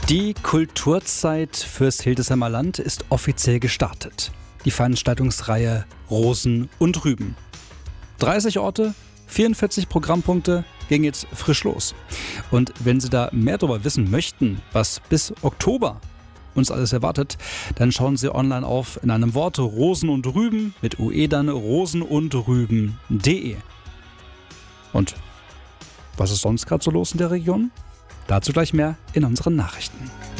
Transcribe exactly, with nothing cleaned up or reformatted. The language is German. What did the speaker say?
Die Kulturzeit fürs Hildesheimer Land ist offiziell gestartet. Die Veranstaltungsreihe Rosen und Rüben. dreißig Orte, vierundvierzig Programmpunkte, ging jetzt frisch los. Und wenn Sie da mehr darüber wissen möchten, was bis Oktober uns alles erwartet, dann schauen Sie online auf in einem Wort Rosen und Rüben, mit U E dann rosenundrüben punkt de. Und was ist sonst gerade so los in der Region? Dazu gleich mehr in unseren Nachrichten.